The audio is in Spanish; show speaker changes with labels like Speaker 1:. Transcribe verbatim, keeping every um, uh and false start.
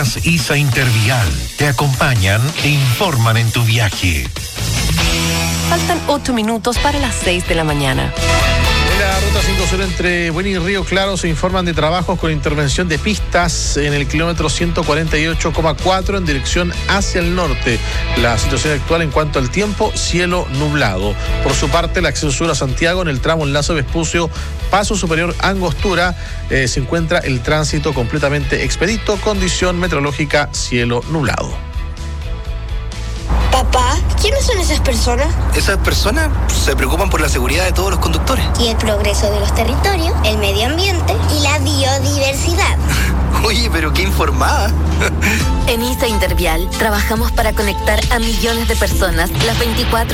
Speaker 1: Aerolíneas ISA Intervial te acompañan e informan en tu viaje.
Speaker 2: Faltan ocho minutos para las seis de la mañana.
Speaker 3: En la ruta cinco cero entre Beni y Río Claro se informan de trabajos con intervención de pistas en el kilómetro ciento cuarenta y ocho coma cuatro en dirección hacia el norte. La situación actual en cuanto al tiempo, cielo nublado. Por su parte, la acceso sur a Santiago en el tramo Enlace Vespucio, Paso Superior Angostura, eh, se encuentra el tránsito completamente expedito, condición meteorológica, cielo nublado.
Speaker 4: Papá, ¿quiénes son esas personas?
Speaker 5: Esas personas se preocupan por la seguridad de todos los conductores.
Speaker 4: Y el progreso de los territorios, el medio ambiente y la biodiversidad.
Speaker 5: Oye, pero qué informada.
Speaker 6: En ISA Intervial trabajamos para conectar a millones de personas las veinticuatro